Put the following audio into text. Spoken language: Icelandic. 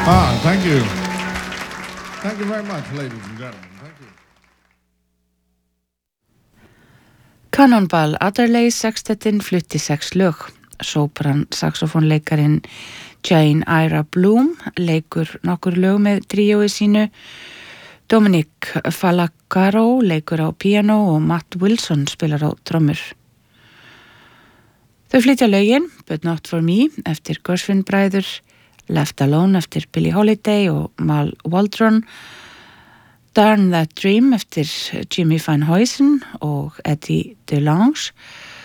Thank you. Thank you very much, ladies and gentlemen. Thank you. Cannonball Adderley sextettin flutti 6 lög. Sopran saxofónleikarin Jane Ira Bloom leikur nokkur lög með tríói sínu. Dominic Falacaro leikur á piano og Matt Wilson spilar á trommur. Þau flytja lögin But Not For Me eftir Gershwin bræður, Left Alone eftir Billie Holiday og Mal Waldron, Darn That Dream eftir Jimmy Van Heusen og Eddie DeLange,